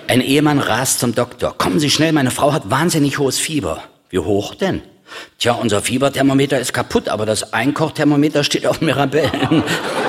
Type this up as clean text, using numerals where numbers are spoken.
Ein Ehemann rast zum Doktor. Kommen Sie schnell, meine Frau hat wahnsinnig hohes Fieber. Wie hoch denn? Tja, unser Fieberthermometer ist kaputt, aber das Einkochthermometer steht auf Mirabellen.